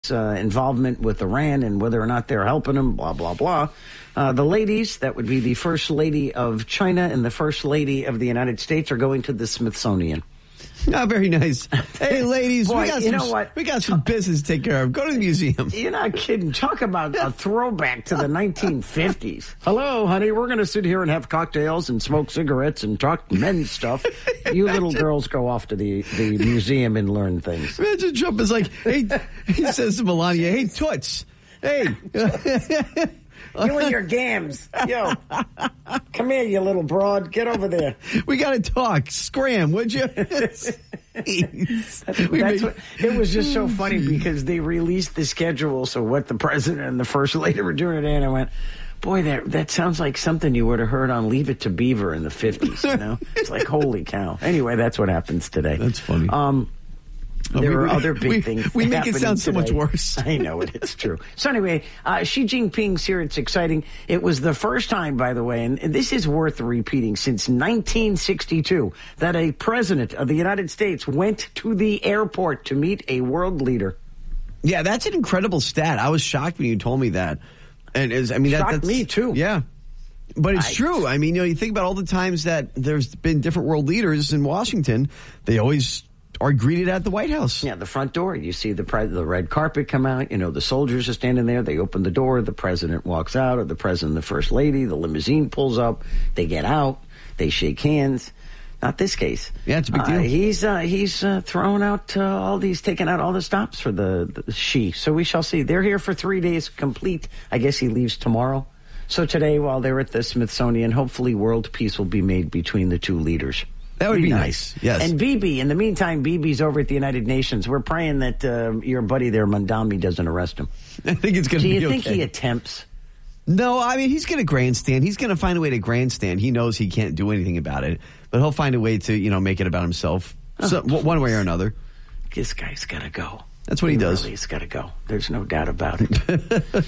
President's involvement with Iran and whether or not they're helping him, blah, blah, blah. The ladies, that would be the First Lady of China and the First Lady of the United States, are going to the Smithsonian. Oh, very nice. Hey, ladies, Boy, we got some business to take care of. Go to the museum. You're not kidding. Talk about a throwback to the 1950s. Hello, honey. We're going to sit here and have cocktails and smoke cigarettes and talk men's stuff. You little girls go off to the museum and learn things. Imagine Trump is like, hey, he says to Melania, hey, Toots, hey. You and your gams. Yo, come here, you little broad. Get over there. We got to talk. Scram, would you? It was just so funny because they released the schedule. So what the president and the first lady were doing today, and I went, boy, that sounds like something you would have heard on Leave It to Beaver in the 50s, you know? It's like, holy cow. Anyway, that's what happens today. That's funny. There are other big things. We make it sound so much today. worse. I know it's true. So anyway, Xi Jinping's here. It's exciting. It was the first time, by the way, and this is worth repeating, since 1962 that a president of the United States went to the airport to meet a world leader. Yeah, that's an incredible stat. I was shocked when you told me that. And that's me too. Yeah. But it's true. I mean, you think about all the times that there's been different world leaders in Washington, they always are greeted at the White House. Yeah, the front door. You see the red carpet come out. You know, the soldiers are standing there. They open the door. The president walks out, or the president and the first lady. The limousine pulls up. They get out. They shake hands. Not this case. Yeah, it's a big deal. He's throwing out taking out all the stops for the Xi. So we shall see. They're here for 3 days complete. I guess he leaves tomorrow. So today, while they're at the Smithsonian, hopefully world peace will be made between the two leaders. That would be nice. Yes. And Bibi, in the meantime, Bibi's over at the United Nations. We're praying that your buddy there, Mandami, doesn't arrest him. I think it's going to be okay. Do you think he attempts? No, I mean, he's going to grandstand. He's going to find a way to grandstand. He knows he can't do anything about it, but he'll find a way to, make it about himself, one way or another. This guy's got to go. That's what he does. He's got to go. There's no doubt about it.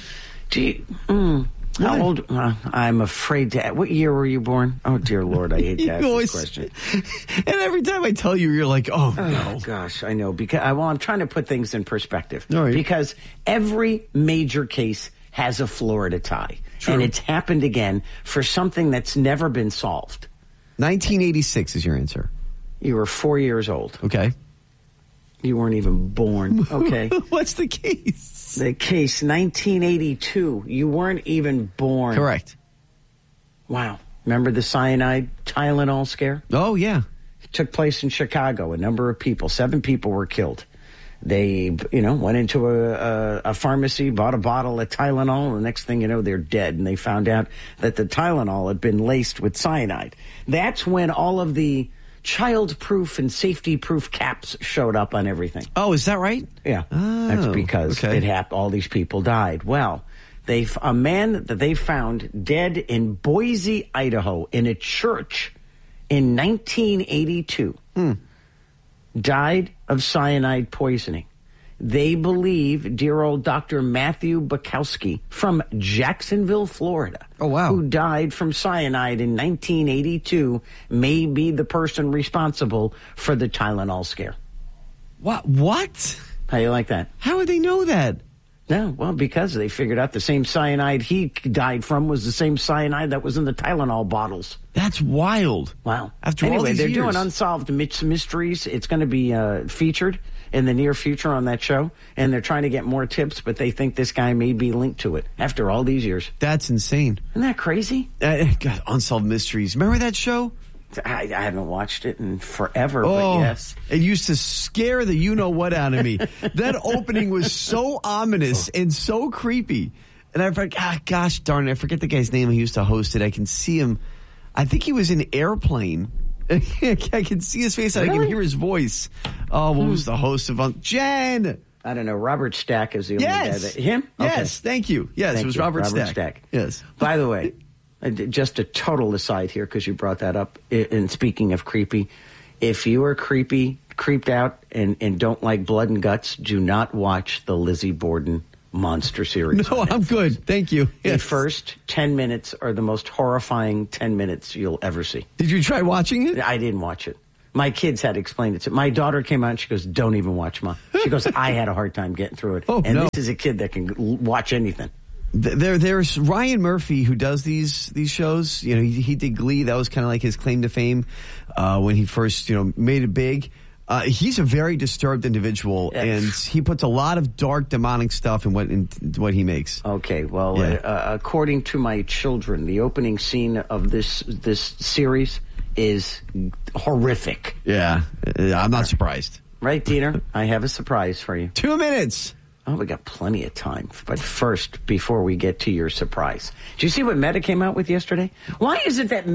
How old? I'm afraid to. What year were you born? Oh, dear Lord, I hate to ask this question. And every time I tell you, you're like, oh, no. Gosh, I know. Because I'm trying to put things in perspective. All right. Because every major case has a Florida tie. True. And it's happened again for something that's never been solved. 1986 is your answer. You were 4 years old. Okay. You weren't even born. Okay. What's the case? The case, 1982. You weren't even born. Correct. Wow. Remember the cyanide Tylenol scare? Oh, yeah. It took place in Chicago. A number of people, 7 people were killed. They, went into a pharmacy, bought a bottle of Tylenol, and the next thing you know, they're dead. And they found out that the Tylenol had been laced with cyanide. That's when all of the child-proof and safety-proof caps showed up on everything. Oh, is that right? Yeah. Oh, that's because it happened. All these people died. Well, a man that they found dead in Boise, Idaho, in a church in 1982, died of cyanide poisoning. They believe dear old Dr. Matthew Bukowski from Jacksonville, Florida, who died from cyanide in 1982, may be the person responsible for the Tylenol scare. What? How do you like that? How would they know that? No, well, because they figured out the same cyanide he died from was the same cyanide that was in the Tylenol bottles. That's wild. Wow. Anyway, all these they're years. doing Unsolved Mysteries. It's going to be featured in the near future on that show, and they're trying to get more tips, but they think this guy may be linked to it after all these years. That's insane. Isn't that crazy? God, Unsolved Mysteries. Remember that show? I haven't watched it in forever, but yes. It used to scare the you-know-what out of me. That opening was so ominous and so creepy. And I forgot, gosh darn it, I forget the guy's name who used to host it. I can see him. I think he was in Airplane. I can see his face. Really? I can hear his voice. Oh, what was the host of Jen? I don't know. Robert Stack is the only guy that... Him? Okay. Yes, thank you. Yes, it was Robert Stack. Yes. By the way, just a total aside here, because you brought that up. And speaking of creepy, if you are creeped out, and don't like blood and guts, do not watch the Lizzie Borden monster series. No, I'm good. Thank you. The first 10 minutes are the most horrifying 10 minutes you'll ever see. Did you try watching it? I didn't watch it. My kids had explained it to me. My daughter came out and she goes, don't even watch, Mom. She goes, I had a hard time getting through it. Oh, and no. This is a kid that can watch anything. There's Ryan Murphy who does these shows. You know, he did Glee. That was kind of like his claim to fame when he first, made it big. He's a very disturbed individual, and he puts a lot of dark, demonic stuff in what he makes. Okay, well, according to my children, the opening scene of this series is horrific. Yeah, I'm not surprised. Right, Dieter? I have a surprise for you. 2 minutes. Oh, we got plenty of time. But first, before we get to your surprise, did you see what Meta came out with yesterday? Why is it that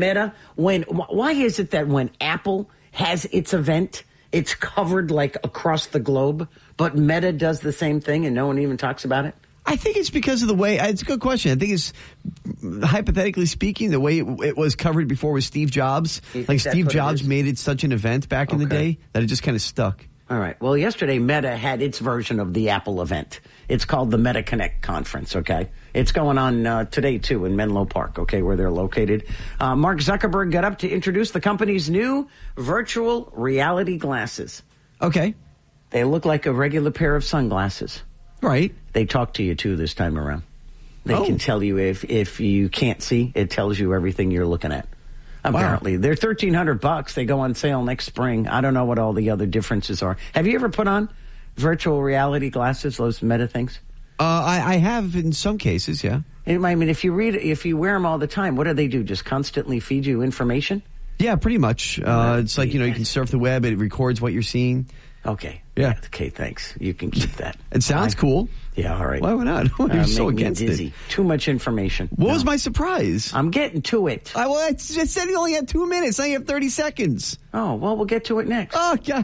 when Apple has its event, it's covered like across the globe, but Meta does the same thing and no one even talks about it? I think it's because of the way, it's a good question. I think it's, hypothetically speaking, the way it was covered before with Steve Jobs. Like Steve Jobs made it such an event back in the day that it just kind of stuck. All right. Well, yesterday, Meta had its version of the Apple event. It's called the Meta Connect Conference, okay? It's going on today, too, in Menlo Park, okay, where they're located. Mark Zuckerberg got up to introduce the company's new virtual reality glasses. Okay. They look like a regular pair of sunglasses. Right. They talk to you, too, this time around. They can tell you if you can't see, it tells you everything you're looking at. Apparently. Wow. They're $1,300. They go on sale next spring. I don't know what all the other differences are. Have you ever put on virtual reality glasses, those Meta things? I have in some cases, yeah. I mean, if you wear them all the time, what do they do? Just constantly feed you information? Yeah, pretty much. It's like, you can surf the web. It records what you're seeing. Okay. Yeah. Okay, thanks. You can keep that. It sounds cool. Yeah, all right. Why not? You're so against it. Too much information. What was my surprise? I'm getting to it. I just said you only had 2 minutes. Now you have 30 seconds. Oh, well, we'll get to it next. Oh, God.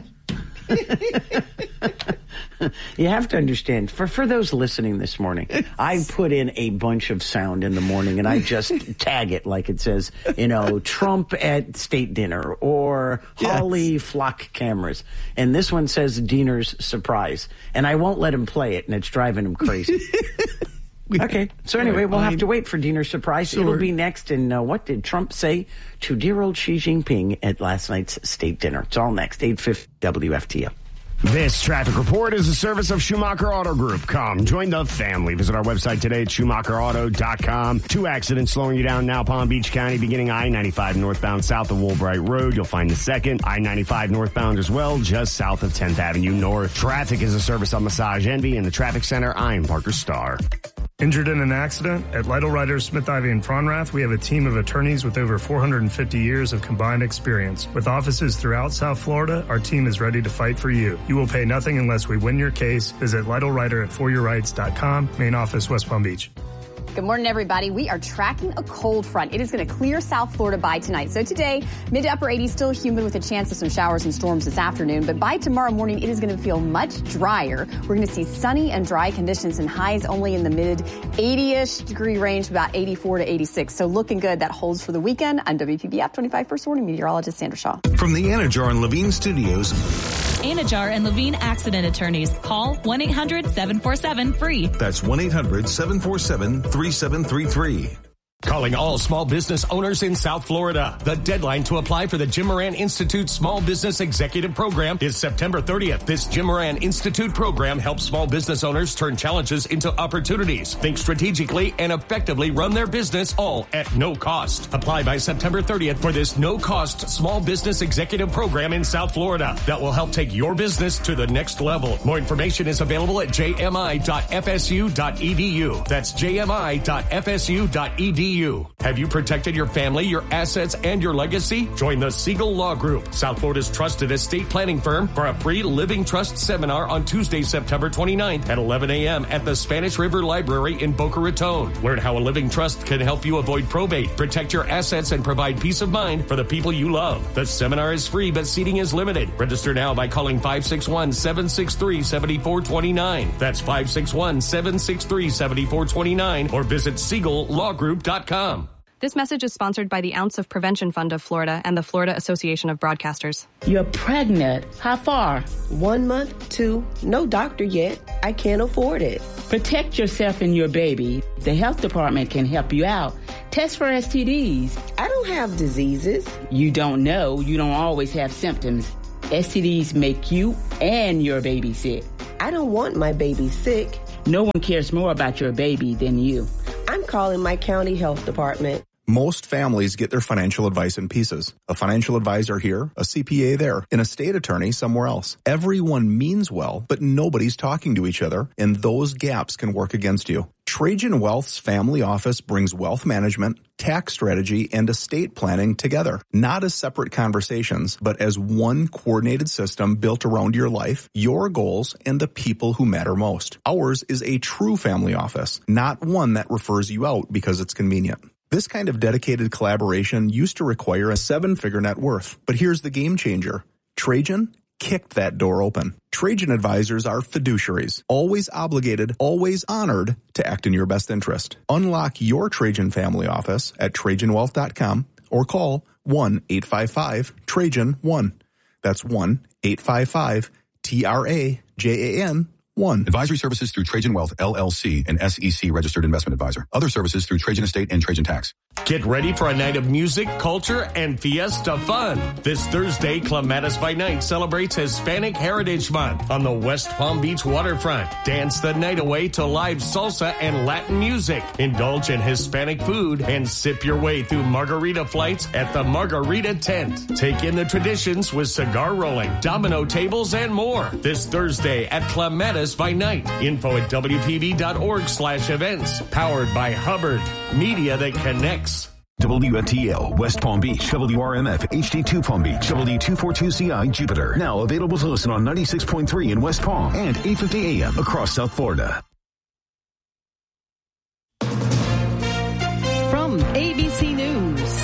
You have to understand, for those listening this morning, I put in a bunch of sound in the morning and I just tag it like it says, Trump at state dinner or Holly flock cameras. And this one says Diener's surprise. And I won't let him play it, and it's driving him crazy. Okay. So anyway, we'll have to wait for Diener's surprise. Sure. It'll be next. And what did Trump say to dear old Xi Jinping at last night's state dinner? It's all next. 8:50 WFTL. This traffic report is a service of Schumacher Auto Group. Come, join the family. Visit our website today at SchumacherAuto.com. 2 accidents slowing you down now, Palm Beach County, beginning I-95 northbound south of Woolbright Road. You'll find the second. I-95 northbound as well, just south of 10th Avenue North. Traffic is a service of Massage Envy. In the traffic center, I'm Parker Starr. Injured in an accident? At Lytle Ryder, Smith, Ivy, and Fronrath, we have a team of attorneys with over 450 years of combined experience. With offices throughout South Florida, our team is ready to fight for you. You will pay nothing unless we win your case. Visit Lytle Ryder at foryourrights.com. Main office, West Palm Beach. Good morning, everybody. We are tracking a cold front. It is going to clear South Florida by tonight. So today, mid to upper 80s, still humid with a chance of some showers and storms this afternoon. But by tomorrow morning, it is going to feel much drier. We're going to see sunny and dry conditions and highs only in the mid 80-ish degree range, about 84 to 86. So looking good. That holds for the weekend. I'm WPBF 25 First Warning Meteorologist Sandra Shaw. From the Anajar and Levine Studios. Anajar and Levine Accident Attorneys. Call 1-800-747-FREE. That's 1-800-747-3733. Calling all small business owners in South Florida. The deadline to apply for the Jim Moran Institute Small Business Executive Program is September 30th. This Jim Moran Institute program helps small business owners turn challenges into opportunities, think strategically, and effectively run their business all at no cost. Apply by September 30th for this no-cost small business executive program in South Florida that will help take your business to the next level. More information is available at jmi.fsu.edu. That's jmi.fsu.edu. Have you protected your family, your assets, and your legacy? Join the Siegel Law Group, South Florida's trusted estate planning firm, for a free Living Trust seminar on Tuesday, September 29th at 11 a.m. at the Spanish River Library in Boca Raton. Learn how a living trust can help you avoid probate, protect your assets, and provide peace of mind for the people you love. The seminar is free, but seating is limited. Register now by calling 561-763-7429. That's 561-763-7429, or visit SiegelLawGroup.com. This message is sponsored by the Ounce of Prevention Fund of Florida and the Florida Association of Broadcasters. You're pregnant. How far? 1 month, 2. No doctor yet. I can't afford it. Protect yourself and your baby. The health department can help you out. Test for STDs. I don't have diseases. You don't know. You don't always have symptoms. STDs make you and your baby sick. I don't want my baby sick. No one cares more about your baby than you. I'm calling my county health department. Most families get their financial advice in pieces. A financial advisor here, a CPA there, an estate attorney somewhere else. Everyone means well, but nobody's talking to each other, and those gaps can work against you. Trajan Wealth's family office brings wealth management, tax strategy, and estate planning together, not as separate conversations, but as one coordinated system built around your life, your goals, and the people who matter most. Ours is a true family office, not one that refers you out because it's convenient. This kind of dedicated collaboration used to require a 7-figure net worth, but here's the game changer. Trajan kicked that door open. Trajan advisors are fiduciaries, always obligated, always honored to act in your best interest. Unlock your Trajan family office at TrajanWealth.com or call 1-855-TRAJAN-1. That's 1-855-TRAJAN-1. Advisory services through Trajan Wealth, LLC, an SEC registered investment advisor. Other services through Trajan Estate and Trajan Tax. Get ready for a night of music, culture, and fiesta fun. This Thursday, Clematis by Night celebrates Hispanic Heritage Month on the West Palm Beach waterfront. Dance the night away to live salsa and Latin music. Indulge in Hispanic food and sip your way through margarita flights at the Margarita Tent. Take in the traditions with cigar rolling, domino tables, and more. This Thursday at Clematis by Night. Info at WPB.org/events. Powered by Hubbard. Media that connects. WFTL, West Palm Beach, WRMF, HD2 Palm Beach, WD242CI, Jupiter. Now available to listen on 96.3 in West Palm and 850 AM across South Florida. From ABC News,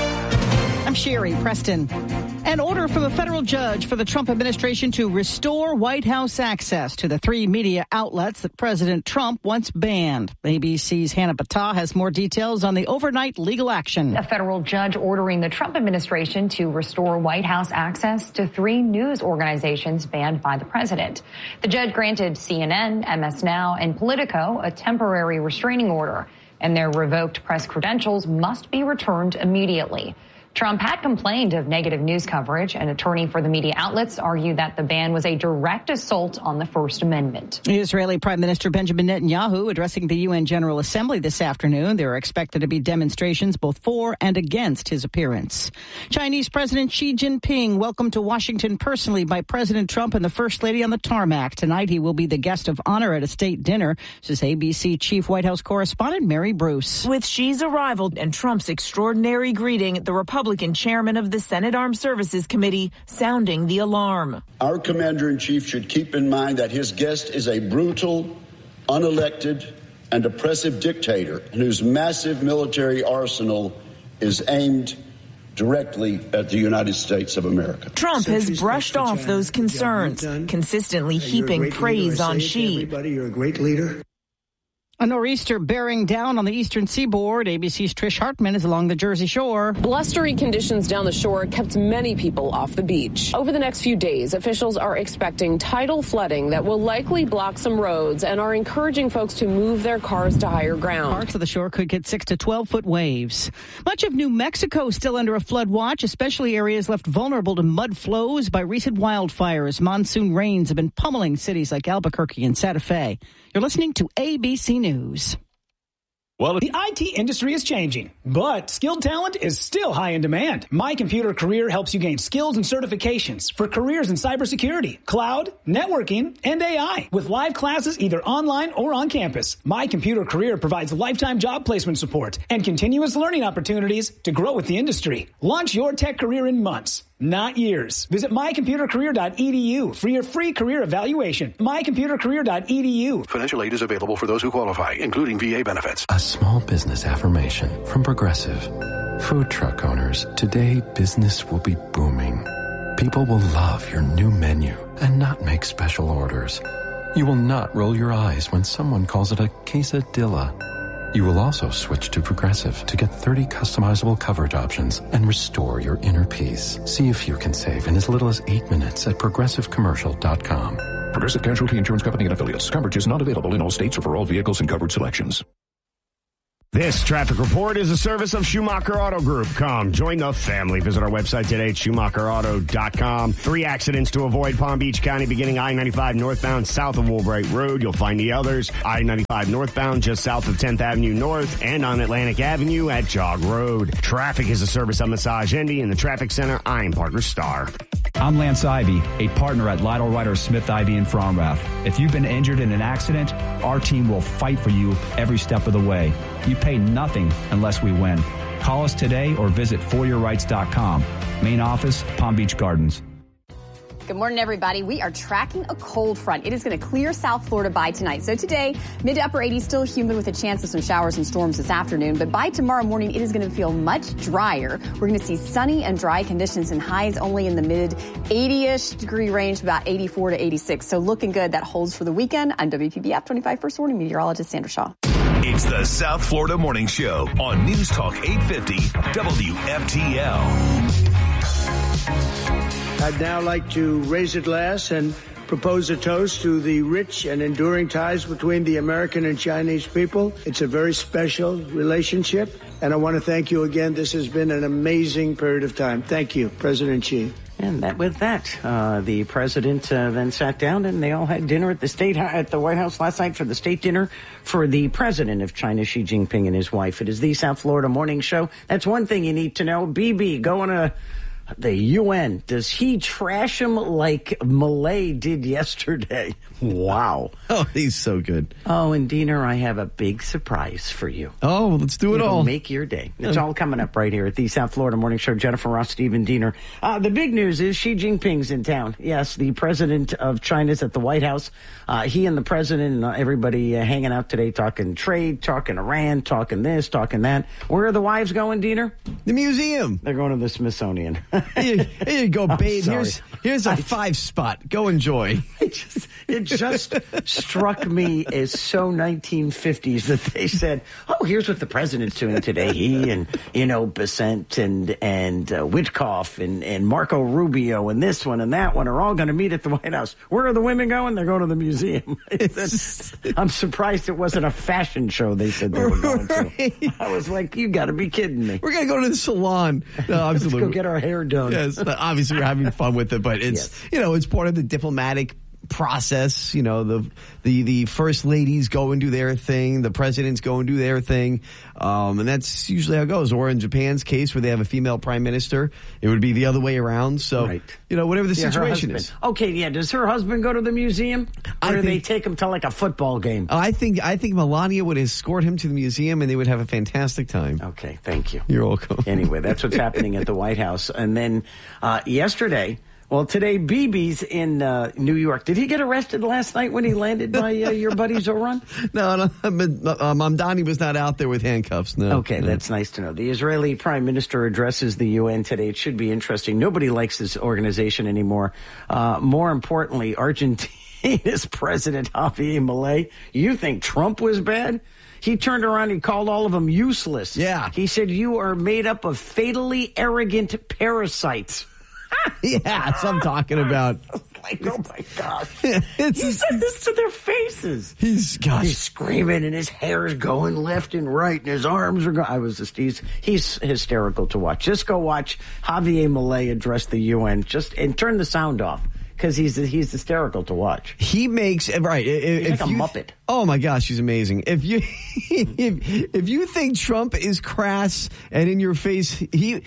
I'm Sherry Preston. An order from a federal judge for the Trump administration to restore White House access to the 3 media outlets that President Trump once banned. ABC's Hannah Battah has more details on the overnight legal action. A federal judge ordering the Trump administration to restore White House access to 3 news organizations banned by the president. The judge granted CNN, MS Now, and Politico a temporary restraining order, and their revoked press credentials must be returned immediately. Trump had complained of negative news coverage. An attorney for the media outlets argued that the ban was a direct assault on the First Amendment. Israeli Prime Minister Benjamin Netanyahu addressing the UN General Assembly this afternoon. There are expected to be demonstrations both for and against his appearance. Chinese President Xi Jinping welcomed to Washington personally by President Trump and the First Lady on the tarmac. Tonight he will be the guest of honor at a state dinner, says ABC Chief White House correspondent Mary Bruce. With Xi's arrival and Trump's extraordinary greeting, the Republican chairman of the Senate Armed Services Committee sounding the alarm. Our commander-in-chief should keep in mind that his guest is a brutal, unelected, and oppressive dictator whose massive military arsenal is aimed directly at the United States of America. Trump has brushed off those concerns, consistently heaping praise on Xi. You're a great leader. A nor'easter bearing down on the eastern seaboard. ABC's Trish Hartman is along the Jersey Shore. Blustery conditions down the shore kept many people off the beach. Over the next few days, officials are expecting tidal flooding that will likely block some roads and are encouraging folks to move their cars to higher ground. Parts of the shore could get 6 to 12-foot waves. Much of New Mexico still under a flood watch, especially areas left vulnerable to mud flows by recent wildfires. Monsoon rains have been pummeling cities like Albuquerque and Santa Fe. You're listening to ABC News. Well, the IT industry is changing, but skilled talent is still high in demand. My Computer Career helps you gain skills and certifications for careers in cybersecurity, cloud, networking, and AI. With live classes either online or on campus, My Computer Career provides lifetime job placement support and continuous learning opportunities to grow with the industry. Launch your tech career in months, not years. Visit mycomputercareer.edu for your free career evaluation. mycomputercareer.edu. Financial aid is available for those who qualify, including VA benefits. A small business affirmation from Progressive. Food truck owners, today business will be booming. People will love your new menu and not make special orders. You will not roll your eyes when someone calls it a quesadilla. You will also switch to Progressive to get 30 customizable coverage options and restore your inner peace. See if you can save in as little as 8 minutes at ProgressiveCommercial.com. Progressive Casualty Insurance Company and affiliates. Coverage is not available in all states or for all vehicles and covered selections. This traffic report is a service of Schumacher Auto Group. Come join the family. Visit our website today at SchumacherAuto.com. 3 accidents to avoid Palm Beach County beginning I-95 northbound south of Woolbright Road. You'll find the others. I-95 northbound just south of 10th Avenue North and on Atlantic Avenue at Jog Road. Traffic is a service of Massage Envy in the Traffic Center. I'm Parker Starr. I'm Lance Ivy, a partner at Lytle Ryder Smith Ivy in Fromrath. If you've been injured in an accident, our team will fight for you every step of the way. You pay nothing unless we win. Call us today or visit foryourrights.com. Main office, Palm Beach Gardens. Good morning, everybody. We are tracking a cold front. It is going to clear South Florida by tonight. So today, mid to upper 80s, still humid with a chance of some showers and storms this afternoon. But by tomorrow morning, it is going to feel much drier. We're going to see sunny and dry conditions and highs only in the mid 80-ish degree range, about 84 to 86. So looking good. That holds for the weekend. I'm WPBF 25 First Warning meteorologist Sandra Shaw. It's the South Florida Morning Show on News Talk 850 WFTL. I'd now like to raise a glass and propose a toast to the rich and enduring ties between the American and Chinese people. It's a very special relationship, and I want to thank you again. This has been an amazing period of time. Thank you, President Xi. And the president then sat down and they all had dinner at the White House last night for the state dinner for the president of China, Xi Jinping, and his wife. It is the South Florida Morning Show. That's one thing you need to know. BB, going to the UN. Does he trash him like Milei did yesterday? Wow. Oh, he's so good. Oh, and Diener, I have a big surprise for you. Oh, well, let's do it all. Make your day. It's all coming up right here at the South Florida Morning Show. Jennifer Ross, Stephen Diener. The big news is Xi Jinping's in town. Yes, the president of China's at the White House. He and the president and everybody hanging out today, talking trade, talking Iran, talking this, talking that. Where are the wives going, Diener? The museum. They're going to the Smithsonian. Here you go, babe. Here's a 5 spot. Go enjoy. It just struck me as so 1950s that they said, oh, here's what the president's doing today. He and, Besant and Witkoff and Marco Rubio and this one and that one are all going to meet at the White House. Where are the women going? They're going to the museum. I'm surprised it wasn't a fashion show they said they were going to. I was like, you got to be kidding me. We're going to go to the salon. No, absolutely. Let's go get our hair done. Yes, obviously we're having fun with it, but it's, it's part of the diplomatic process. The first ladies go and do their thing, the presidents go and do their thing, and that's usually how it goes. Or in Japan's case, where they have a female prime minister, it would be the other way around. So, whatever the situation is. Okay, does her husband go to the museum, or do they take him to like a football game? I think Melania would escort him to the museum, and they would have a fantastic time. Okay, thank you. You're welcome. Anyway, that's what's happening at the White House. And then today, BB's in New York. Did he get arrested last night when he landed by your buddy Zoran? No, Mamdani was not out there with handcuffs, no. Okay, that's nice to know. The Israeli prime minister addresses the UN today. It should be interesting. Nobody likes this organization anymore. More importantly, Argentina's president, Javier Milei. You think Trump was bad? He turned around, he called all of them useless. Yeah. He said, you are made up of fatally arrogant parasites. Yeah, that's what I'm talking about. Like, oh my gosh. He said this to their faces. He's screaming and his hair is going left and right and his arms are going. He's hysterical to watch. Just go watch Javier Milei address the UN and turn the sound off. Because he's hysterical to watch. He makes he's like a Muppet. Oh my gosh, he's amazing. If you if you think Trump is crass and in your face, Javier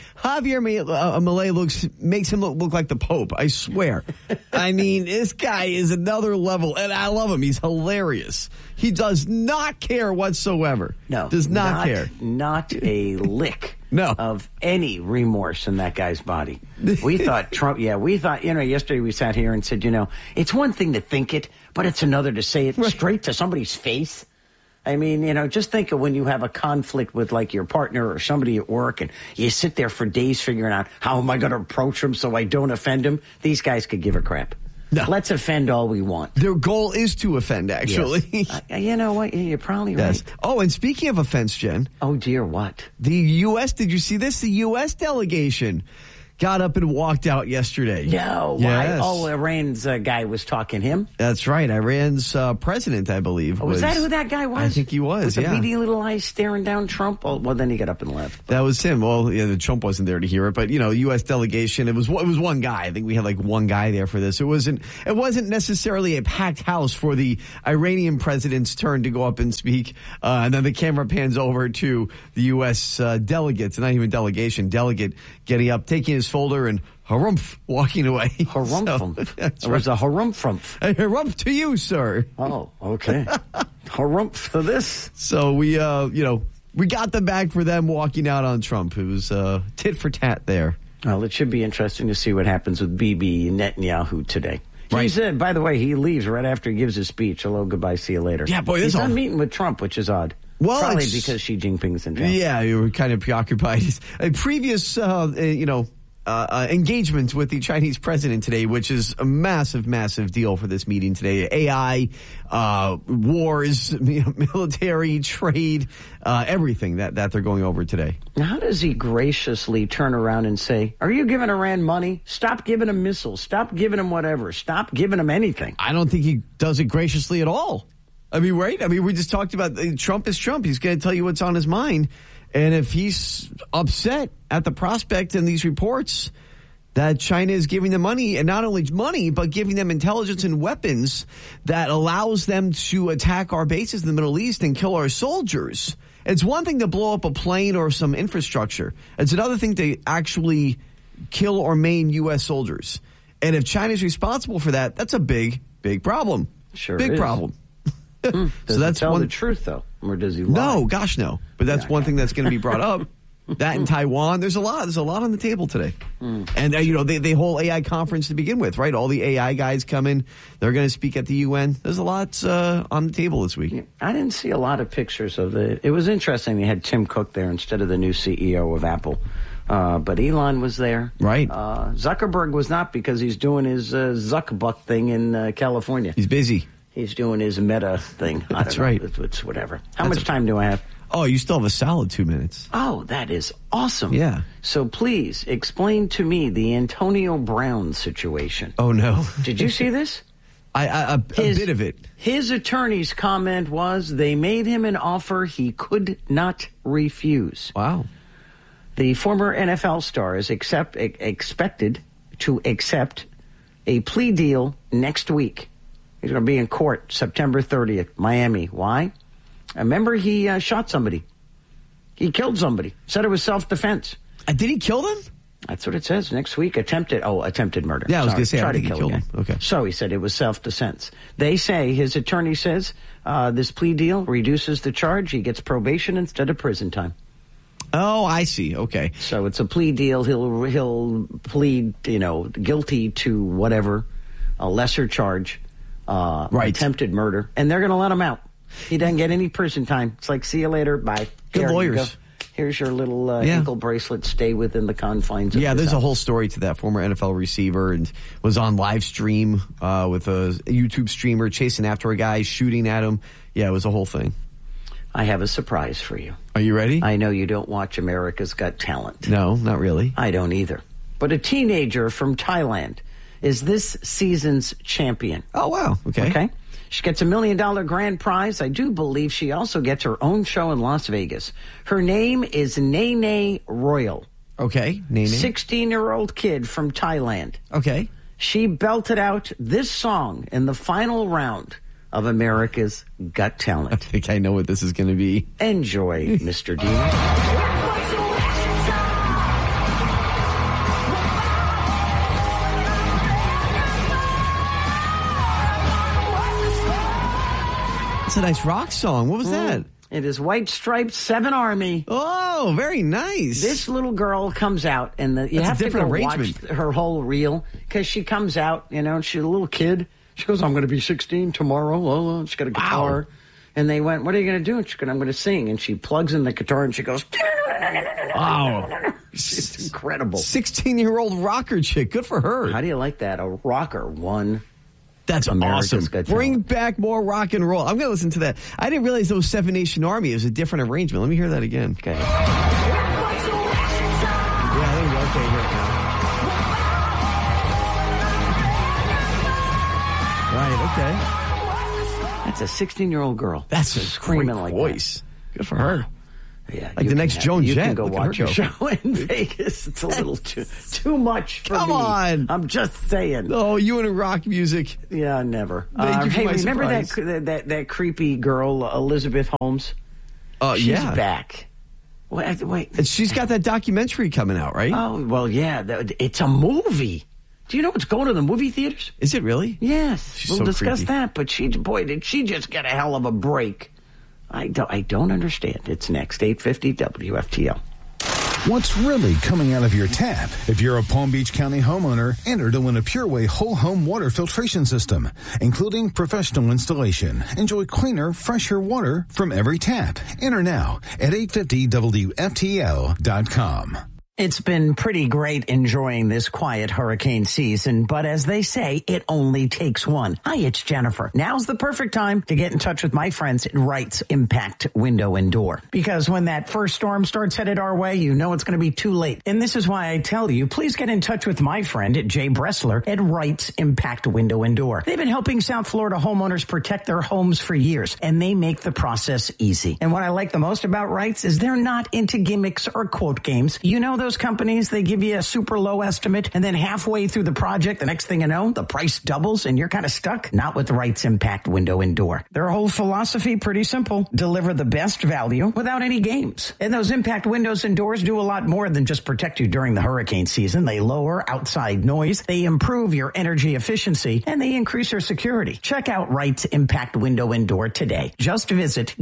Milei makes him look like the Pope. I swear. I mean, this guy is another level, and I love him. He's hilarious. He does not care whatsoever. No, does not care. Not a lick. No. Of any remorse in that guy's body. We thought yesterday we sat here and said, it's one thing to think it, but it's another to say it straight to somebody's face. I mean, just think of when you have a conflict with like your partner or somebody at work and you sit there for days figuring out how am I going to approach him so I don't offend him. These guys could give a crap. No. Let's offend all we want. Their goal is to offend, actually. Yes. You know what? You're probably right. Oh, and speaking of offense, Jen. Oh, dear, what? The U.S., did you see this? The U.S. delegation got up and walked out yesterday. No. Yes. Why? Oh, Iran's guy was talking him? That's right. Iran's president, I believe. Was that who that guy was? I think he was, With the beady little eyes staring down Trump? Oh, well, then he got up and left. That was him. Well, yeah, Trump wasn't there to hear it, but, U.S. delegation, it was one guy. I think we had like one guy there for this. It wasn't necessarily a packed house for the Iranian president's turn to go up and speak. And then the camera pans over to the U.S. Delegates, not even delegation, delegate getting up, taking his folder and harumph, walking away. Harumph. So, was a harumph. A harumph to you, sir. Oh, okay. Harumph to this. So we, we got the bag for them walking out on Trump. It was tit for tat there. Well, it should be interesting to see what happens with Bibi Netanyahu today. He said, by the way, he leaves right after he gives his speech. Hello, goodbye, see you later. Yeah, boy, he's not meeting with Trump, which is odd. Well, probably because Xi Jinping's in jail. Yeah, you were kind of preoccupied. A previous, engagement with the Chinese president today, which is a massive, massive deal for this meeting today. AI, wars, military, trade, everything that they're going over today. Now, how does he graciously turn around and say, are you giving Iran money? Stop giving them missiles. Stop giving them whatever. Stop giving them anything. I don't think he does it graciously at all. I mean, right? I mean, we just talked about Trump is Trump. He's going to tell you what's on his mind. And if he's upset at the prospect in these reports that China is giving them money, and not only money, but giving them intelligence and weapons that allows them to attack our bases in the Middle East and kill our soldiers. It's one thing to blow up a plane or some infrastructure. It's another thing to actually kill or maim U.S. soldiers. And if China's responsible for that, that's a big, big problem. Sure big is. problem. Does so that's he tell the truth, though? Or does he lie? No, gosh, no. But that's one thing that's going to be brought up. That in Taiwan, there's a lot on the table today. And, the whole AI conference to begin with, right? All the AI guys come in. They're going to speak at the UN. There's a lot on the table this week. Yeah, I didn't see a lot of pictures of it. It was interesting. They had Tim Cook there instead of the new CEO of Apple. But Elon was there. Right. Zuckerberg was not, because he's doing his Zuckbuck thing in California. He's busy. He's doing his Meta thing. That's right. It's whatever. How much time do I have? Oh, you still have a solid 2 minutes. Oh, that is awesome. Yeah. So please explain to me the Antonio Brown situation. Oh, no. Did you see this? A bit of it. His attorney's comment was they made him an offer he could not refuse. Wow. The former NFL star is expected to accept a plea deal next week. He's going to be in court September 30th, Miami. Why? Remember, he shot somebody. He killed somebody. Said it was self-defense. Did he kill them? That's what it says. Next week, attempted murder. Yeah, I was going to say, Tried I think to he kill killed him. Okay. So he said it was self-defense. They say, his attorney says, this plea deal reduces the charge. He gets probation instead of prison time. Oh, I see. Okay. So it's a plea deal. He'll plead, guilty to whatever, a lesser charge. Attempted murder, and they're going to let him out. He doesn't get any prison time. It's like, see you later, bye. Good lawyers. Here's your little ankle bracelet. Stay within the confines of there's house. a whole story to that. Former NFL receiver and was on live stream with a YouTube streamer chasing after a guy, shooting at him. Yeah, it was a whole thing. I have a surprise for you. Are you ready? I know you don't watch America's Got Talent. No, not really. I don't either. But a teenager from Thailand is this season's champion. Oh, wow. Okay. She gets $1 million grand prize. I do believe she also gets her own show in Las Vegas. Her name is Nene Royal. Okay, Nene. 16-year-old kid from Thailand. Okay. She belted out this song in the final round of America's Got Talent. I think I know what this is going to be. Enjoy, Mr. Dean. It's a nice rock song. What was that? It is White Stripes 7 Army. Oh, very nice. This little girl comes out, and you have to go watch her whole reel, because she comes out, and she's a little kid. She goes, I'm going to be 16 tomorrow. She's got a guitar. Wow. And they went, what are you going to do? And she goes, I'm going to sing. And she plugs in the guitar, and she goes, wow. It's incredible. 16-year-old rocker chick. Good for her. How do you like that? A rocker won. That's awesome. Bring back more rock and roll. I'm going to listen to that. I didn't realize it was Seven Nation Army. It was a different arrangement. Let me hear that again. Okay. Yeah, there we go. Okay, here it now. Okay. That's a 16-year-old girl. That's a screaming great like voice. That. Good for her. Yeah, like the next Joan Jett. You can go watch your show in Vegas. It's a little too much for me. Come on. I'm just saying. Oh, you into rock music? Yeah, never. Hey, remember that creepy girl, Elizabeth Holmes? She's back. Wait. And she's got that documentary coming out, right? Oh, well, yeah. It's a movie. Do you know what's going to the movie theaters? Is it really? Yes. We'll discuss creepy. that. But did she just get a hell of a break? I don't understand. It's next, 8:50 WFTL. What's really coming out of your tap? If you're a Palm Beach County homeowner, enter to win a PureWay whole home water filtration system, including professional installation. Enjoy cleaner, fresher water from every tap. Enter now at 850WFTL.com. It's been pretty great enjoying this quiet hurricane season, but as they say, it only takes one. Hi, it's Jennifer. Now's the perfect time to get in touch with my friends at Wright's Impact Window and Door. Because when that first storm starts headed our way, you know it's going to be too late. And this is why I tell you, please get in touch with my friend Jay Bressler at Wright's Impact Window and Door. They've been helping South Florida homeowners protect their homes for years, and they make the process easy. And what I like the most about Wright's is they're not into gimmicks or quote games. You know those companies, they give you a super low estimate, and then halfway through the project, the next thing you know, the price doubles and you're kind of stuck? Not with Wright's Impact Window and Door. Their whole philosophy, pretty simple. Deliver the best value without any games. And those Impact Windows and Doors do a lot more than just protect you during the hurricane season. They lower outside noise, they improve your energy efficiency, and they increase your security. Check out Wright's Impact Window and Door today. Just visit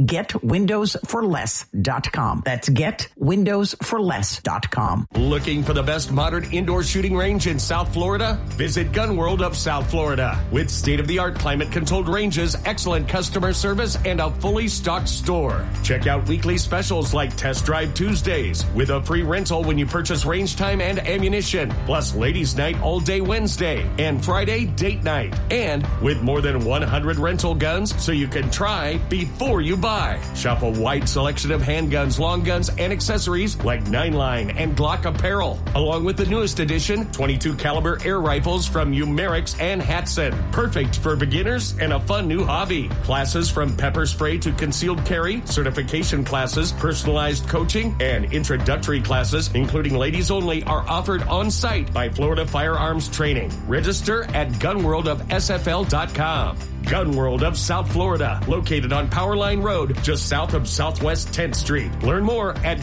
GetWindowsForLess.com. That's GetWindowsForLess.com. Looking for the best modern indoor shooting range in South Florida? Visit Gun World of South Florida. With state-of-the-art climate-controlled ranges, excellent customer service, and a fully stocked store. Check out weekly specials like Test Drive Tuesdays with a free rental when you purchase range time and ammunition, plus Ladies' Night all day Wednesday and Friday date night. And with more than 100 rental guns so you can try before you buy. Shop a wide selection of handguns, long guns, and accessories like 9-line and Glock apparel, along with the newest edition 22 caliber air rifles from Umerix and Hatson. Perfect for beginners and a fun new hobby. Classes from pepper spray to concealed carry, certification classes, personalized coaching, and introductory classes, including ladies only, are offered on site by Florida Firearms Training. Register at gunworldofsfl.com. Gun World of South Florida, located on Powerline Road, just south of Southwest 10th Street. Learn more at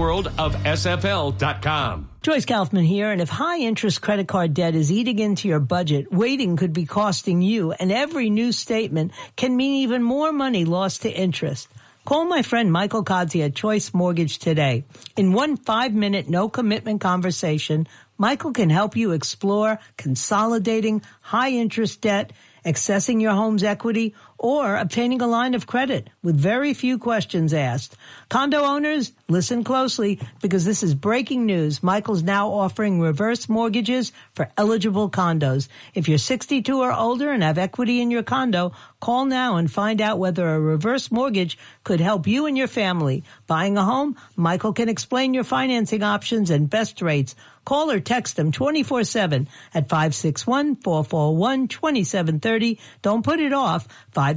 gunworldofsfl.com. Joyce Kaufman here, and if high-interest credit card debt is eating into your budget, waiting could be costing you, and every new statement can mean even more money lost to interest. Call my friend Michael Kodzi at Choice Mortgage today. In one 5-minute, no-commitment conversation, Michael can help you explore consolidating high-interest debt, accessing your home's equity, or obtaining a line of credit with very few questions asked. Condo owners, listen closely because this is breaking news. Michael's now offering reverse mortgages for eligible condos. If you're 62 or older and have equity in your condo, call now and find out whether a reverse mortgage could help you and your family. Buying a home? Michael can explain your financing options and best rates. Call or text him 24/7 at 561-441-2730. Don't put it off.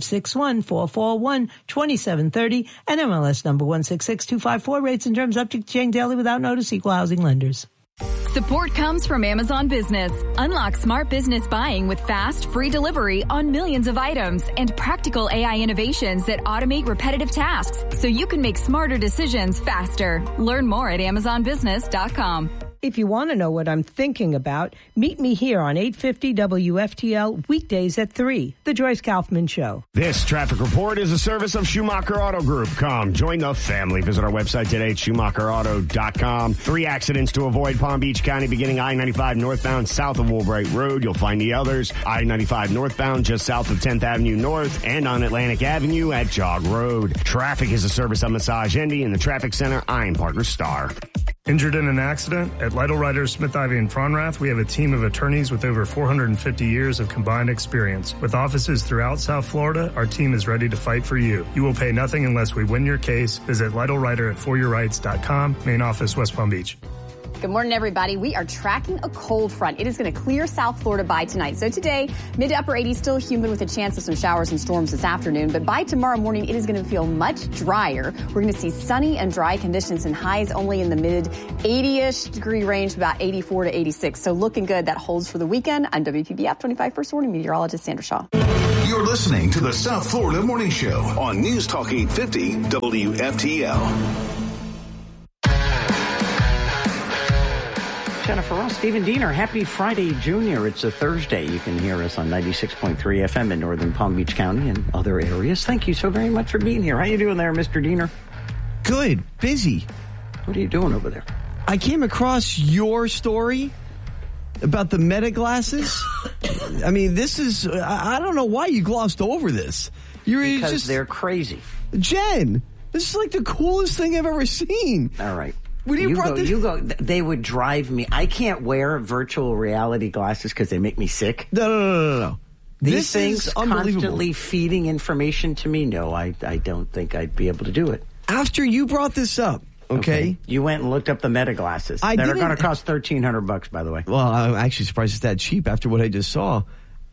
561-441-2730 and MLS number 166254. Rates and terms subject to change daily without notice. Equal housing lenders. Support comes from Amazon Business. Unlock smart business buying with fast, free delivery on millions of items and practical AI innovations that automate repetitive tasks so you can make smarter decisions faster. Learn more at AmazonBusiness.com. If you want to know what I'm thinking about, meet me here on 850 WFTL weekdays at 3, The Joyce Kaufman Show. This traffic report is a service of Schumacher Auto Group. Come, join the family. Visit our website today at SchumacherAuto.com. 3 accidents to avoid Palm Beach County, beginning I-95 northbound south of Woolbright Road. You'll find the others. I-95 northbound just south of 10th Avenue North and on Atlantic Avenue at Jog Road. Traffic is a service of Massage Endy in the Traffic Center. I'm Parker Starr. Injured in an accident? At Lytle Writers, Smith, Ivy, and Fronrath, we have a team of attorneys with over 450 years of combined experience. With offices throughout South Florida, our team is ready to fight for you. You will pay nothing unless we win your case. Visit Lytle Writer at foryourrights.com, main office, West Palm Beach. Good morning, everybody. We are tracking a cold front. It is going to clear South Florida by tonight. So today, mid to upper 80s, still humid with a chance of some showers and storms this afternoon. But by tomorrow morning, it is going to feel much drier. We're going to see sunny and dry conditions and highs only in the mid 80-ish degree range, about 84 to 86. So looking good. That holds for the weekend. I'm WPBF 25 First Warning meteorologist Sandra Shaw. You're listening to the South Florida Morning Show on News Talk 850 WFTL. Jennifer Ross, Stephen Diener, happy Friday, Junior. It's a Thursday. You can hear us on 96.3 FM in northern Palm Beach County and other areas. Thank you so very much for being here. How you doing there, Mr. Diener? Good. Busy. What are you doing over there? I came across your story about the Meta glasses. I mean, this is, I don't know why you glossed over this. Because they're crazy. Jen, this is like the coolest thing I've ever seen. All right. When you brought this, they would drive me. I can't wear virtual reality glasses because they make me sick. No. These things constantly feeding information to me. No, I don't think I'd be able to do it. After you brought this up, okay. You went and looked up the Meta glasses. That are going to cost $1,300, by the way. Well, I'm actually surprised it's that cheap after what I just saw.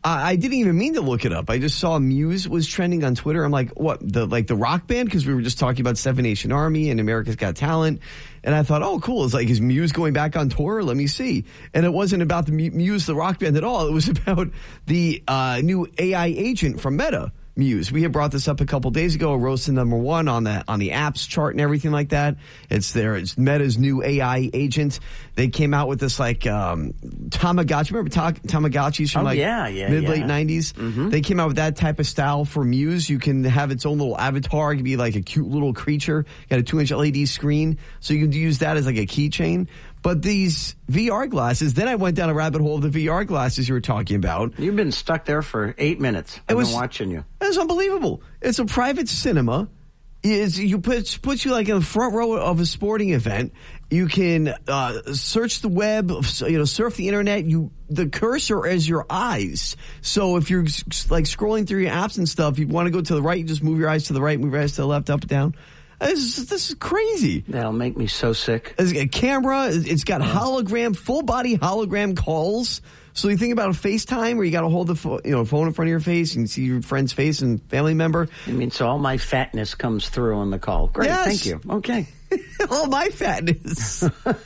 I didn't even mean to look it up. I just saw Muse was trending on Twitter. I'm like, what? The rock band? Because we were just talking about Seven Nation Army and America's Got Talent. And I thought, oh, cool. It's like, is Muse going back on tour? Let me see. And it wasn't about the Muse, the rock band at all. It was about the new AI agent from Meta, Muse. We had brought this up a couple days ago. It rose to #1 on the apps chart and everything like that. It's Meta's new AI agent. They came out with this like Tamagotchi. Remember Tamagotchis from late 90s? Mm-hmm. They came out with that type of style for Muse. You can have its own little avatar. It can be like a cute little creature. Got a 2-inch LED screen, so you can use that as like a keychain. But these VR glasses, then I went down a rabbit hole of the VR glasses you were talking about. You've been stuck there for 8 minutes. I've been watching you. It's unbelievable. It's a private cinema. You put you like in the front row of a sporting event. You can search the web, surf the internet. The cursor is your eyes. So if you're like scrolling through your apps and stuff, you want to go to the right, you just move your eyes to the right, move your eyes to the left, up and down. This is crazy. That'll make me so sick. It's got a camera. It's got full body hologram calls. So you think about a FaceTime where you got to hold the phone in front of your face and see your friend's face and family member. I mean, so all my fatness comes through on the call. Great, yes. Thank you. Okay. All my fatness.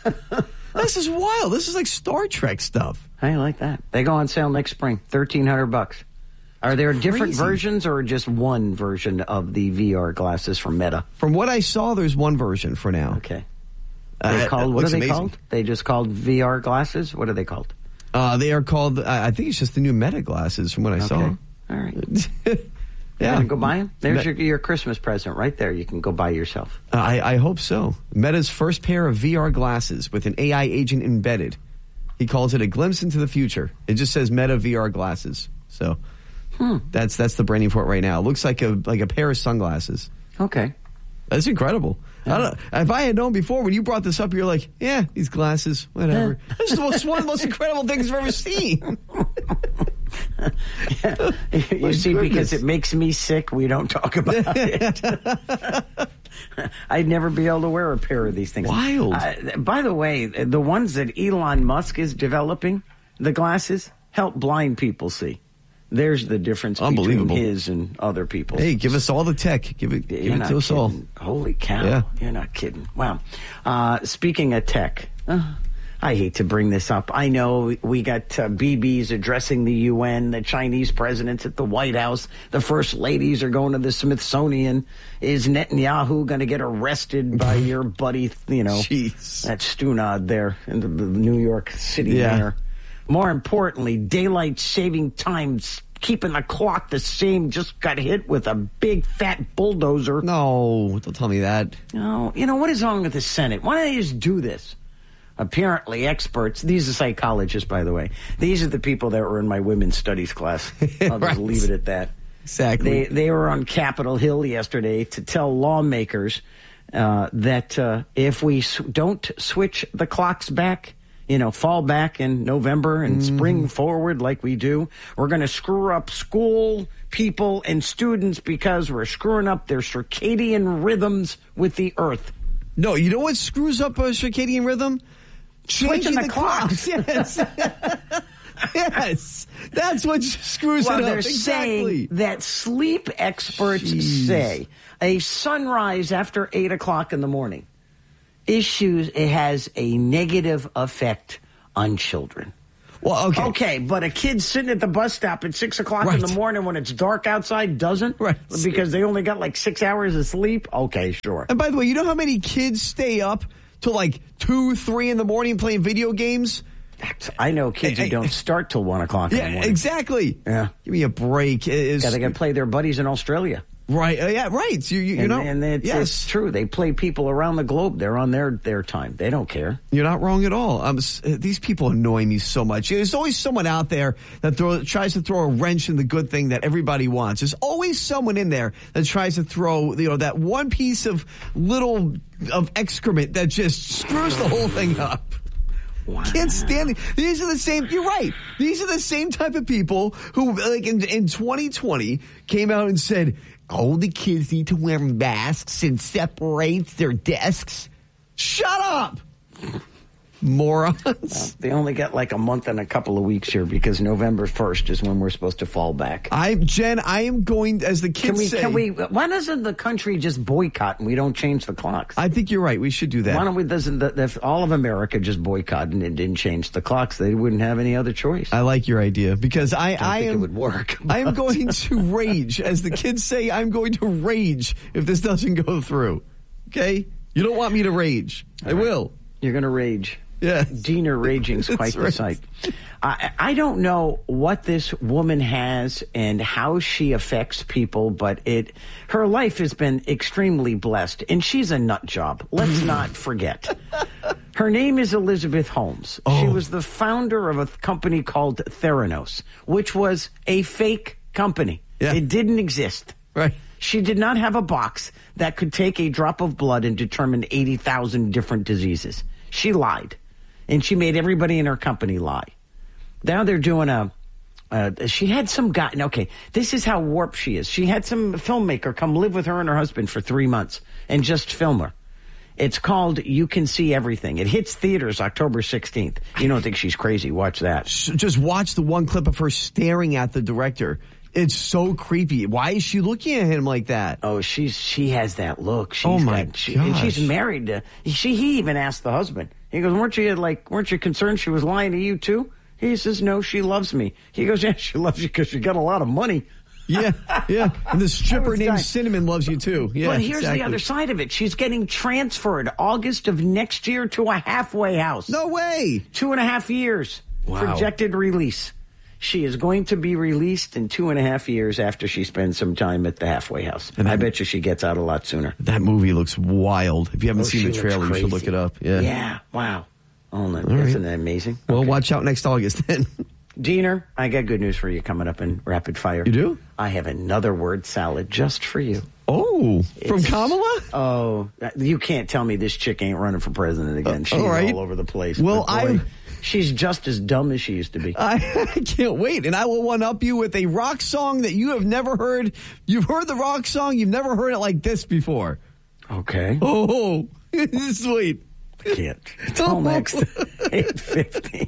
This is wild. This is like Star Trek stuff. I like that. They go on sale next spring. $1,300. Are there different versions or just one version of the VR glasses from Meta? From what I saw, there's one version for now. Okay. What are they called? They just called VR glasses? What are they called? They are called, I think it's just the new Meta glasses from what I saw. All right. Yeah. Go buy them? There's your Christmas present right there. You can go buy yourself. I hope so. Meta's first pair of VR glasses with an AI agent embedded. He calls it a glimpse into the future. It just says Meta VR glasses. So... That's the branding for it right now. It looks like a pair of sunglasses. Okay. That's incredible. Yeah. I don't know. If I had known before, when you brought this up, you're like, yeah, these glasses, whatever. This is one of the most incredible things I've ever seen. You see, because it makes me sick, we don't talk about it. I'd never be able to wear a pair of these things. Wild. By the way, the ones that Elon Musk is developing, the glasses, help blind people see. There's the difference between his and other people's. Hey, give us all the tech. Give it to us all. Holy cow. Yeah. You're not kidding. Wow. Speaking of tech, I hate to bring this up. I know we got BBs addressing the UN, the Chinese president's at the White House, the first ladies are going to the Smithsonian. Is Netanyahu going to get arrested by your buddy, Jeez. that Stunad there in the New York City mayor? More importantly, daylight saving time, keeping the clock the same, just got hit with a big fat bulldozer. No, don't tell me that. No, what is wrong with the Senate? Why don't they just do this? Apparently, experts, these are psychologists, by the way. These are the people that were in my women's studies class. I'll just leave it at that. Exactly. They were on Capitol Hill yesterday to tell lawmakers that if we don't switch the clocks back, fall back in November and spring forward like we do, we're going to screw up school people and students because we're screwing up their circadian rhythms with the earth. No, you know what screws up a circadian rhythm? Switching the clocks. Yes. Yes. That's what screws it up. They're saying that sleep experts say a sunrise after 8 o'clock in the morning it has a negative effect on children. Well, okay. Okay, but a kid sitting at the bus stop at 6 o'clock in the morning when it's dark outside doesn't? Right. Because they only got like 6 hours of sleep? Okay, sure. And by the way, you know how many kids stay up till like 2, 3 in the morning playing video games? I know kids who don't start till 1 o'clock in the morning. Exactly. Yeah. Give me a break. They got to play their buddies in Australia. Right. Yeah, right. You know. And it's true. They play people around the globe. They're on their time. They don't care. You're not wrong at all. These people annoy me so much. There's always someone out there that tries to throw a wrench in the good thing that everybody wants. There's always someone in there that tries to throw, that one piece of excrement that just screws the whole thing up. Wow. Can't stand it. These are the same. You're right. These are the same type of people who, like in 2020, came out and said, "Oh, the kids need to wear masks and separate their desks." Shut up, morons. Well, they only got like a month and a couple of weeks here because November 1st is when we're supposed to fall back. Jen, I am going, as the kids say. Why doesn't the country just boycott and we don't change the clocks? I think you're right. We should do that. Why don't we, if all of America just boycotted and it didn't change the clocks, they wouldn't have any other choice. I like your idea because I think it would work. I am going to rage. As the kids say, I'm going to rage if this doesn't go through. Okay? You don't want me to rage. I will. You're going to rage. Yeah. Diener raging's quite the sight. I don't know what this woman has and how she affects people, but her life has been extremely blessed, and she's a nut job. Let's not forget. Her name is Elizabeth Holmes. She was the founder of a company called Theranos, which was a fake company. Yeah. It didn't exist. Right. She did not have a box that could take a drop of blood and determine 80,000 different diseases. She lied. And she made everybody in her company lie. Now they're doing she had some guy, okay, this is how warped she is. She had some filmmaker come live with her and her husband for 3 months and just film her. It's called You Can See Everything. It hits theaters October 16th. You don't think she's crazy. Watch that. Just watch the one clip of her staring at the director. It's so creepy. Why is she looking at him like that? Oh, she has that look. And she's married to. He even asked the husband. He goes, weren't you concerned she was lying to you too? He says, no, she loves me. He goes, yeah, she loves you because you got a lot of money. Yeah. And the stripper named Cinnamon loves you too. Yeah, but here's the other side of it. She's getting transferred August of next year to a halfway house. No way. 2.5 years. Wow. Projected release. She is going to be released in 2.5 years after she spends some time at the halfway house. And I bet you she gets out a lot sooner. That movie looks wild. If you haven't seen the trailer, you should look it up. Yeah. Wow. Oh, isn't that amazing? Well, watch out next August then. Diener, I got good news for you coming up in Rapid Fire. You do? I have another word salad just for you. Oh, from Kamala? Oh, you can't tell me this chick ain't running for president again. She's all over the place. Well, she's just as dumb as she used to be. I can't wait. And I will one-up you with a rock song that you have never heard. You've heard the rock song. You've never heard it like this before. Okay. Oh, sweet. Can't. Till next 8:50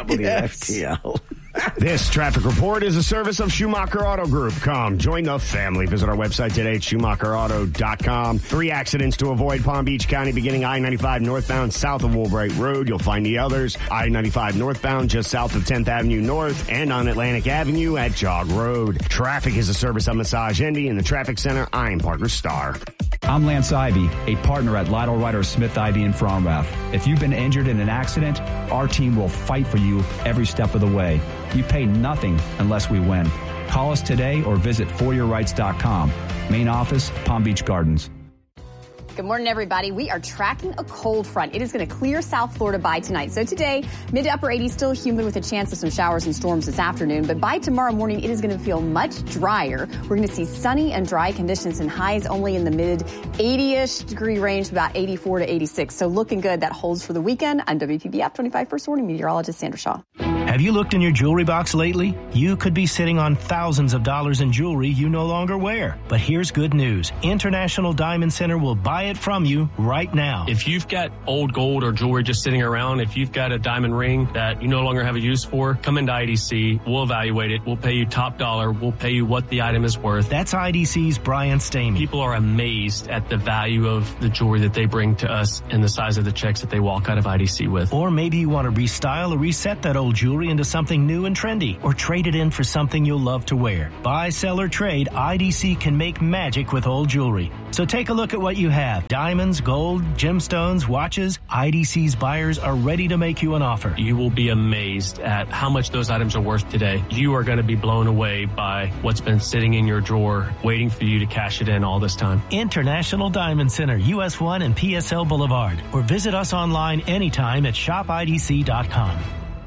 WFTL. This traffic report is a service of Schumacher Auto Group. Come, join the family. Visit our website today at SchumacherAuto.com. 3 accidents to avoid Palm Beach County, beginning I-95 northbound south of Woolbright Road. You'll find the others. I-95 northbound just south of 10th Avenue North and on Atlantic Avenue at Jog Road. Traffic is a service of Massage Indy. In the traffic center, I'm Parker Starr. I'm Lance Ivy, a partner at Lytle Ryder Smith Ivy in Fromrath. If you've been injured in an accident, our team will fight for you every step of the way. You pay nothing unless we win. Call us today or visit foryourrights.com. Main office, Palm Beach Gardens. Good morning, everybody. We are tracking a cold front. It is going to clear South Florida by tonight. So today, mid to upper 80s, still humid with a chance of some showers and storms this afternoon. But by tomorrow morning, it is going to feel much drier. We're going to see sunny and dry conditions and highs only in the mid 80-ish degree range, about 84 to 86. So looking good. That holds for the weekend. I'm WPBF 25 First Warning meteorologist Sandra Shaw. Have you looked in your jewelry box lately? You could be sitting on thousands of dollars in jewelry you no longer wear. But here's good news. International Diamond Center will buy it from you right now. If you've got old gold or jewelry just sitting around, if you've got a diamond ring that you no longer have a use for, come into IDC. We'll evaluate it. We'll pay you top dollar. We'll pay you what the item is worth. That's IDC's Brian Stamey. People are amazed at the value of the jewelry that they bring to us and the size of the checks that they walk out of IDC with. Or maybe you want to restyle or reset that old jewelry into something new and trendy, or trade it in for something you'll love to wear. Buy, sell, or trade, IDC can make magic with old jewelry. So take a look at what you have. Diamonds, gold, gemstones, watches. IDC's buyers are ready to make you an offer. You will be amazed at how much those items are worth today. You are going to be blown away by what's been sitting in your drawer, waiting for you to cash it in all this time. International Diamond Center, US 1 and PSL Boulevard. Or visit us online anytime at shopidc.com.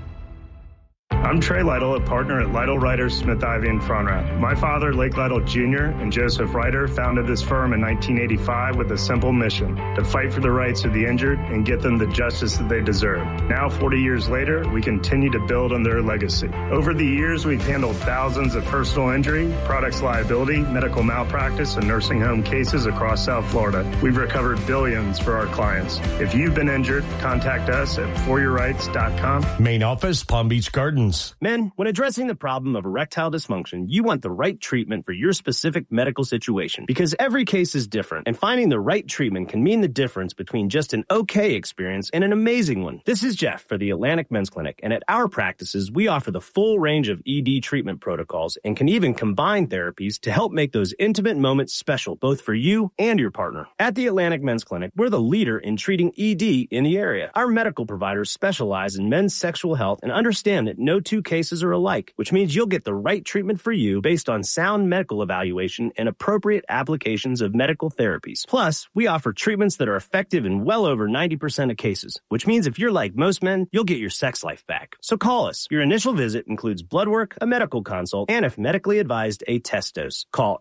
I'm Trey Lytle, a partner at Lytle Ryder Smith Ivey in Frontrath. My father, Lake Lytle Jr., and Joseph Ryder founded this firm in 1985 with a simple mission: to fight for the rights of the injured and get them the justice that they deserve. Now, 40 years later, we continue to build on their legacy. Over the years, we've handled thousands of personal injury, products liability, medical malpractice, and nursing home cases across South Florida. We've recovered billions for our clients. If you've been injured, contact us at foryourrights.com. Main office, Palm Beach Gardens. Men, when addressing the problem of erectile dysfunction, you want the right treatment for your specific medical situation, because every case is different, and finding the right treatment can mean the difference between just an okay experience and an amazing one. This is Jeff for the Atlantic Men's Clinic, and at our practices, we offer the full range of ED treatment protocols and can even combine therapies to help make those intimate moments special, both for you and your partner. At the Atlantic Men's Clinic, we're the leader in treating ED in the area. Our medical providers specialize in men's sexual health and understand that no two cases are alike, which means you'll get the right treatment for you based on sound medical evaluation and appropriate applications of medical therapies. Plus, we offer treatments that are effective in well over 90% of cases, which means if you're like most men, you'll get your sex life back. So call us. Your initial visit includes blood work, a medical consult, and if medically advised, a test dose. Call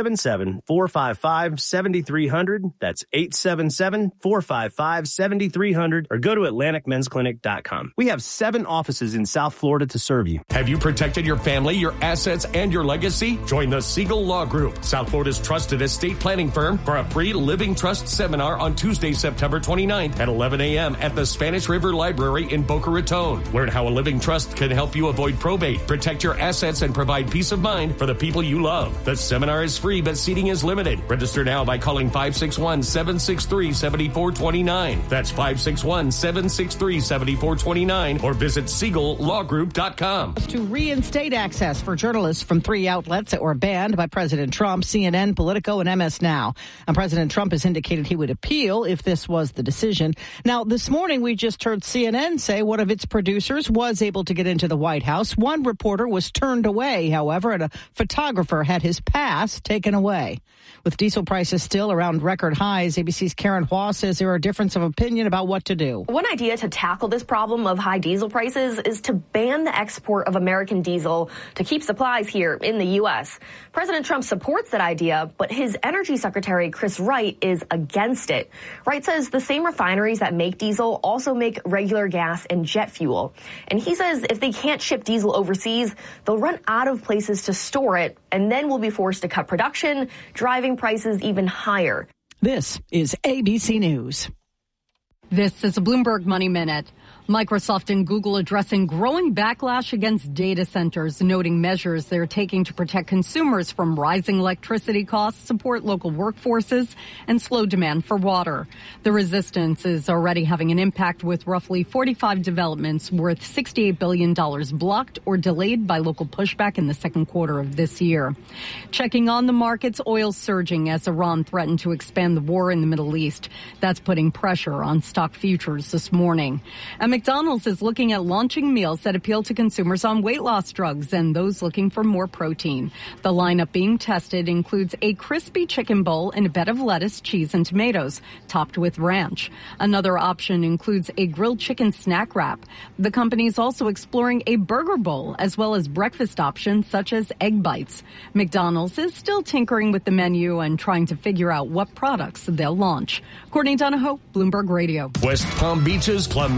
877-455-7300. That's 877-455-7300, or go to AtlanticMen'sClinic.com. We have 7 offices in South Florida to serve you. Have you protected your family, your assets, and your legacy? Join the Siegel Law Group, South Florida's trusted estate planning firm, for a free Living Trust seminar on Tuesday, September 29th at 11 a.m. at the Spanish River Library in Boca Raton. Learn how a living trust can help you avoid probate, protect your assets, and provide peace of mind for the people you love. The seminar is free, but seating is limited. Register now by calling 561-763-7429. That's 561-763-7429, or visit SiegelLawGroup.com. To reinstate access for journalists from 3 outlets that were banned by President Trump: CNN, Politico, and MS Now. And President Trump has indicated he would appeal if this was the decision. Now, this morning, we just heard CNN say one of its producers was able to get into the White House. One reporter was turned away, however, and a photographer had his pass taken away. With diesel prices still around record highs, ABC's Karen Hua says there are differences of opinion about what to do. One idea to tackle this problem of high diesel prices is to ban the export of American diesel to keep supplies here in the U.S. President Trump supports that idea, but his Energy Secretary Chris Wright is against it. Wright says the same refineries that make diesel also make regular gas and jet fuel. And he says if they can't ship diesel overseas, they'll run out of places to store it, and then we'll be forced to cut production, driving prices even higher. This is ABC News. This is a Bloomberg Money Minute. Microsoft and Google addressing growing backlash against data centers, noting measures they're taking to protect consumers from rising electricity costs, support local workforces, and slow demand for water. The resistance is already having an impact, with roughly 45 developments worth $68 billion blocked or delayed by local pushback in the second quarter of this year. Checking on the markets, oil surging as Iran threatened to expand the war in the Middle East. That's putting pressure on stock futures this morning. McDonald's is looking at launching meals that appeal to consumers on weight loss drugs and those looking for more protein. The lineup being tested includes a crispy chicken bowl and a bed of lettuce, cheese, and tomatoes, topped with ranch. Another option includes a grilled chicken snack wrap. The company is also exploring a burger bowl, as well as breakfast options such as egg bites. McDonald's is still tinkering with the menu and trying to figure out what products they'll launch. Courtney Donahoe, Bloomberg Radio. West Palm Beach's Clematis by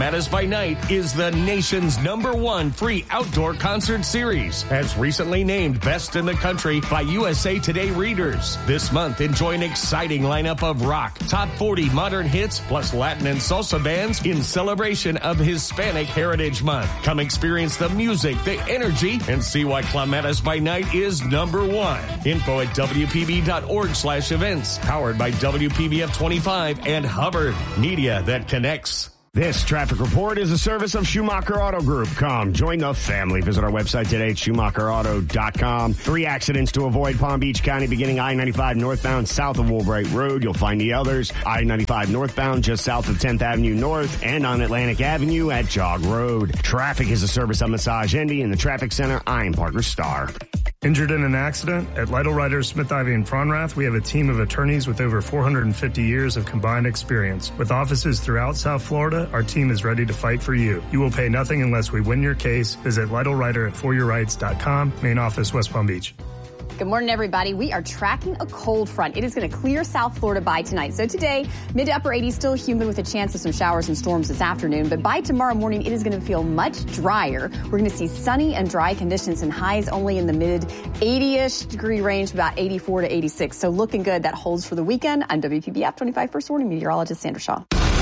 Night is the nation's #1 free outdoor concert series, as recently named Best in the Country by USA Today readers. This month, enjoy an exciting lineup of rock, top 40 modern hits, plus Latin and salsa bands in celebration of Hispanic Heritage Month. Come experience the music, the energy, and see why Clematis by Night is #1. Info at WPB.org/events. Powered by WPBF 25 and Hubbard. Media that connects. This traffic report is a service of Schumacher Auto Group. Come join the family. Visit our website today at SchumacherAuto.com. 3 accidents to avoid Palm Beach County, beginning I-95 northbound south of Woolbright Road. You'll find the others. I-95 northbound just south of 10th Avenue North and on Atlantic Avenue at Jog Road. Traffic is a service of Massage Envy in the Traffic Center. I'm Parker Starr. Injured in an accident? At Lytle Writers, Smith, Ivy, and Fronrath, we have a team of attorneys with over 450 years of combined experience. With offices throughout South Florida, our team is ready to fight for you. You will pay nothing unless we win your case. Visit Lytle Writer at foryourrights.com. Main office, West Palm Beach. Good morning, everybody. We are tracking a cold front. It is going to clear South Florida by tonight. So today, mid to upper 80s, still humid with a chance of some showers and storms this afternoon. But by tomorrow morning, it is going to feel much drier. We're going to see sunny and dry conditions and highs only in the mid 80-ish degree range, about 84 to 86. So looking good. That holds for the weekend. I'm WPBF 25 First Warning Meteorologist Sandra Shaw.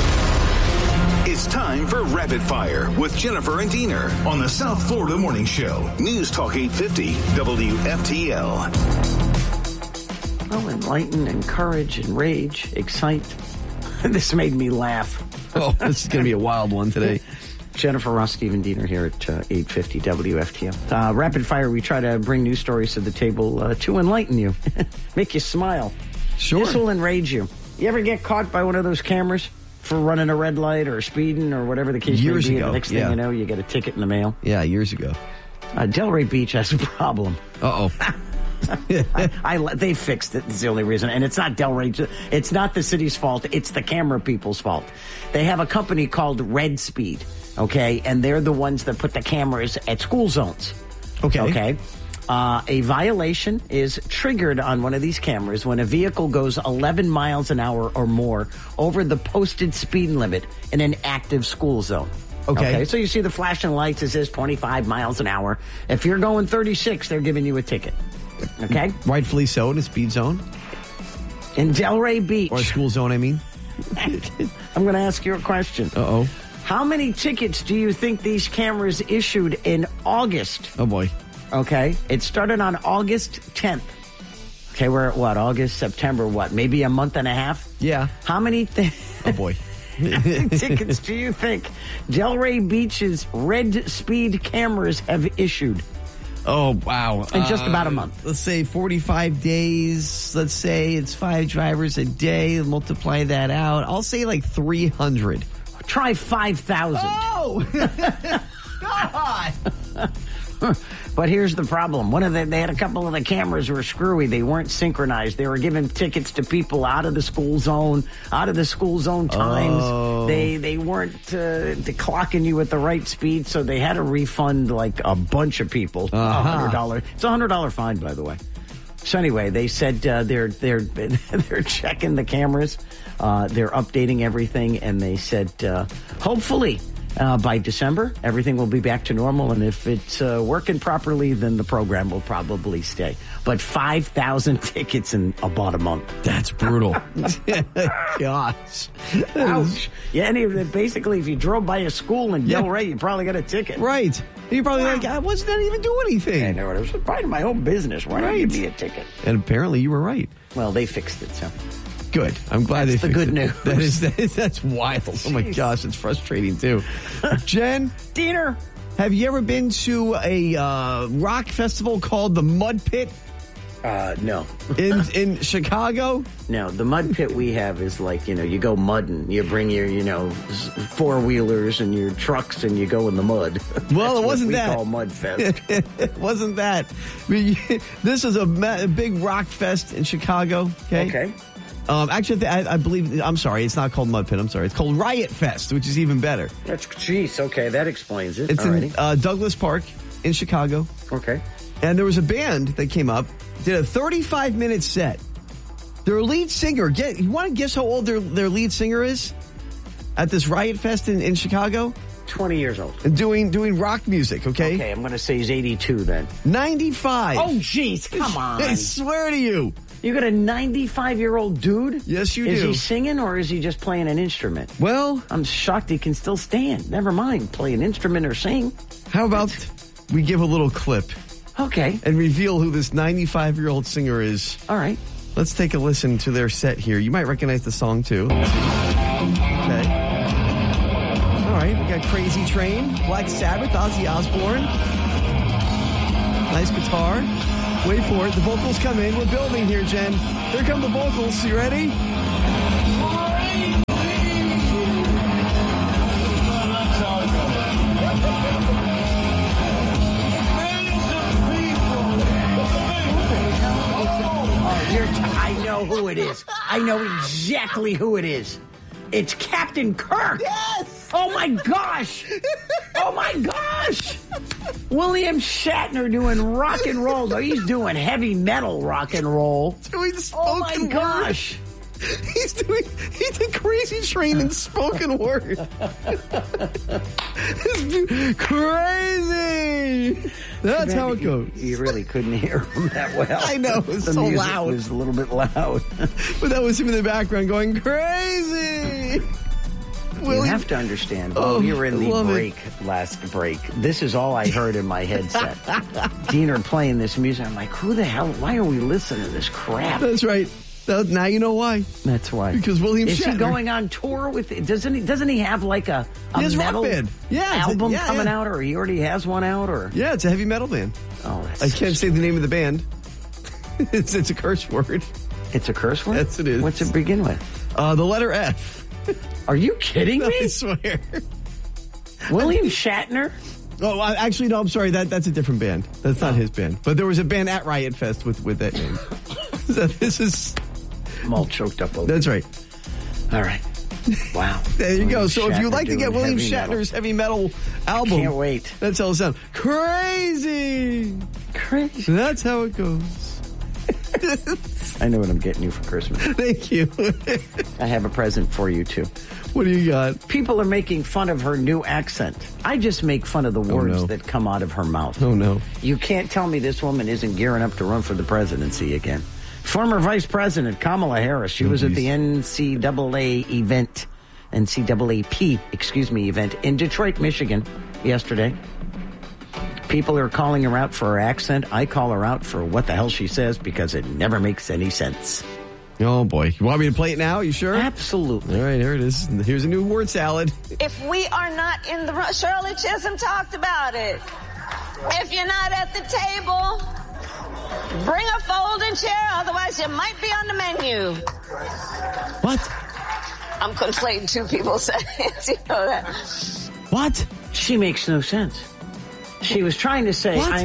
It's time for Rapid Fire with Jennifer and Diener on the South Florida Morning Show. News Talk 850 WFTL. Well, enlighten, encourage, enrage, excite. This made me laugh. Oh, this is going to be a wild one today. Jennifer Ross, Stephen Diener here at 850 WFTL. Rapid Fire, we try to bring news stories to the table to enlighten you, make you smile. Sure. This will enrage you. You ever get caught by one of those cameras for running a red light or speeding or whatever the case may be? Ago. The next thing you know, you get a ticket in the mail. Yeah, years ago. Delray Beach has a problem. Uh-oh. They fixed it. It's the only reason. And it's not Delray. It's not the city's fault. It's the camera people's fault. They have a company called Red Speed, okay? And they're the ones that put the cameras at school zones. Okay. A violation is triggered on one of these cameras when a vehicle goes 11 miles an hour or more over the posted speed limit in an active school zone. Okay. So you see the flashing lights, it says 25 miles an hour. If you're going 36, they're giving you a ticket. Okay? Rightfully so, in a speed zone. In Delray Beach. Or a school zone, I mean. I'm going to ask you a question. Uh-oh. How many tickets do you think these cameras issued in August? Oh, boy. Okay. It started on August 10th. Okay, we're at what? August, September, what? Maybe a month and a half? Yeah. How many Oh, boy. tickets do you think Delray Beach's Red Speed cameras have issued? Oh, wow. In just about a month. Let's say 45 days. Let's say it's 5 drivers a day. Multiply that out. I'll say like 300. Try 5,000. Oh! God! But here's the problem. They had a couple of the cameras were screwy. They weren't synchronized. They were giving tickets to people out of the school zone times. Oh. They weren't clocking you at the right speed, so they had to refund like a bunch of people $100. It's a $100 fine, by the way. So anyway, they said they're checking the cameras, they're updating everything, and they said hopefully by December everything will be back to normal. And if it's working properly, then the program will probably stay. But 5,000 tickets in about a month. That's brutal. Gosh. Ouch. Yeah, and basically, if you drove by a school in Delray, you probably got a ticket. Right. You're probably like, I wasn't even doing anything. I know, it was part of my own business. Why don't you give me a ticket? And apparently you were right. Well, they fixed it, so. Good. I'm glad that's they fixed the good it. news. That's wild. Jeez. Oh my gosh, it's frustrating too. Jen? Diener? Have you ever been to a rock festival called the Mud Pit? No. In Chicago? No, the Mud Pit we have is like, you go mudding. You bring your, four-wheelers and your trucks and you go in the mud. Well, it wasn't that. We call Mud Fest. It wasn't that. This is a big rock fest in Chicago. Okay. Actually, I believe, I'm sorry, it's not called Mud Pit. I'm sorry. It's called Riot Fest, which is even better. Jeez, okay, that explains it. It's in Douglas Park in Chicago. Okay. And there was a band that came up, did a 35-minute set. Their lead singer, you want to guess how old their lead singer is at this Riot Fest in Chicago? 20 years old. Doing rock music, okay? Okay, I'm going to say he's 82 then. 95. Oh, jeez, come on. I swear to you. You got a 95-year-old dude? Yes, you do. Is do. he singing or is he just playing an instrument? Well, I'm shocked he can still stand. Never mind, play an instrument or sing. How about we give a little clip? Okay. And reveal who this 95-year-old singer is. All right. Let's take a listen to their set here. You might recognize the song, too. Okay. All right, we got Crazy Train, Black Sabbath, Ozzy Osbourne. Nice guitar. Wait for it. The vocals come in. We're building here, Jen. Here come the vocals. You ready? I know who it is. I know exactly who it is. It's Captain Kirk. Yes! Oh, my gosh. Oh, my gosh. William Shatner doing rock and roll. No, he's doing heavy metal rock and roll. Doing spoken word. Oh, my gosh. He did Crazy Train in spoken word. Crazy! That's how it goes. You really couldn't hear him that well. I know, it was the so music loud. It was a little bit loud. But that was him in the background going, crazy! You have to understand, while we were in the last break, this is all I heard in my headset. Diener playing this music. I'm like, who the hell, why are we listening to this crap? That's right. Now you know why. That's why. Because William Is Shatner. he going on tour with? Doesn't he have like a metal band. album coming out, or he already has one out, or? Yeah, it's a heavy metal band. Oh, that's I can't say the name of the band. It's a curse word. It's a curse word? Yes, it is. What's it begin with? The letter F. Are you kidding me? I swear. William Shatner? Oh, actually, no, I'm sorry. That's a different band. That's not his band. But there was a band at Riot Fest with that name. So this is... I'm all choked up over. That's right. All right. Wow. There you go. So if you'd like to get doing William heavy Shatner's heavy metal album. Can't wait. That's how it sounds. Crazy. Crazy. That's how it goes. I know what I'm getting you for Christmas. Thank you. I have a present for you, too. What do you got? People are making fun of her new accent. I just make fun of the words that come out of her mouth. Oh, no. You can't tell me this woman isn't gearing up to run for the presidency again. Former Vice President Kamala Harris, she was at the NCAA event in Detroit, Michigan yesterday. People are calling her out for her accent. I call her out for what the hell she says because it never makes any sense. Oh, boy. You want me to play it now? You sure? Absolutely. All right, here it is. Here's a new word salad. If we are not in the room, Shirley Chisholm talked about it. If you're not at the table, bring a folding chair, otherwise you might be on the menu. What? I'm conflating two people's sentences, you know that. What? She makes no sense. She was trying to say, what?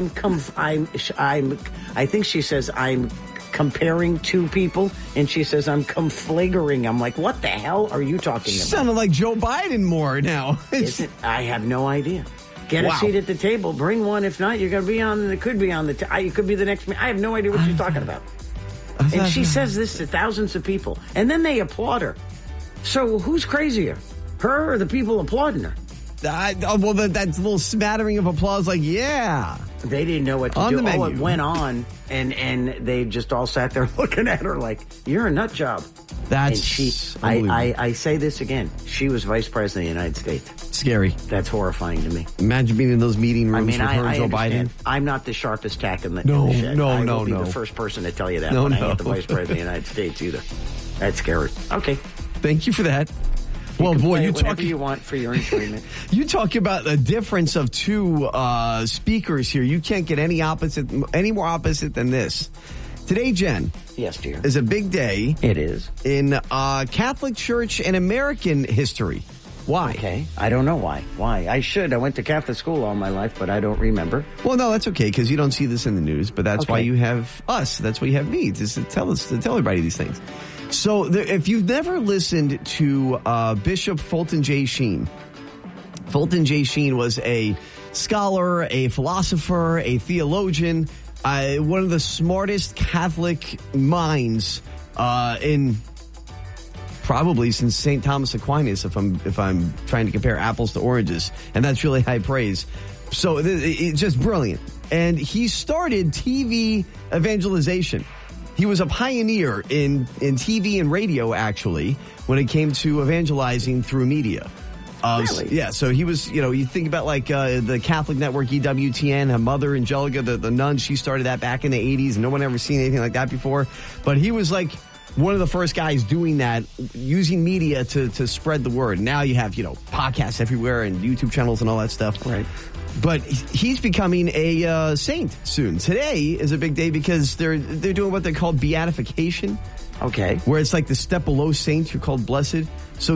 I think she says, I'm comparing two people, and she says, I'm conflagrating. I'm like, what the hell are you talking about? Sounded like Joe Biden more now. I have no idea. Get a seat at the table. Bring one. If not, you're going to be on. It could be on the. It could be the next. I have no idea what she's talking about. And she says this to thousands of people, and then they applaud her. So who's crazier, her or the people applauding her? Well, that's a little smattering of applause. Like, yeah, they didn't know what to do. Oh, it went on, and they just all sat there looking at her like, "You're a nut job." That's I say this again. She was vice president of the United States. Scary. That's horrifying to me. Imagine being in those meeting rooms with her and Joe Biden. I'm not the sharpest tack in the shed. No. I will be the first person to tell you that when I ain't the vice president of the United States either. That's scary. Okay. Thank you for that. Well, boy, you talk. Whatever you want for your enjoyment. You talk about the difference of two speakers here. You can't get any more opposite than this. Today, Jen. Yes, dear. Is a big day. It is. In Catholic Church and American history. Why? Okay. I don't know why. Why? I went to Catholic school all my life, but I don't remember. Well, no, that's okay, because you don't see this in the news, but that's why you have us. That's why you have me, is to tell everybody these things. So if you've never listened to Bishop Fulton J. Sheen, Fulton J. Sheen was a scholar, a philosopher, a theologian, one of the smartest Catholic minds in probably since St. Thomas Aquinas, if I'm trying to compare apples to oranges, and that's really high praise. So it's just brilliant. And he started TV evangelization. He was a pioneer in TV and radio, actually, when it came to evangelizing through media. Really? Yeah, so he was, you think about like the Catholic network, EWTN, her mother, Angelica, the nun, she started that back in the 80s. No one ever seen anything like that before. But he was like one of the first guys doing that, using media to spread the word. Now you have, podcasts everywhere and YouTube channels and all that stuff. Right. But he's becoming a saint soon. Today is a big day because they're doing what they call beatification. Okay. Where it's like the step below saints, you're called blessed. So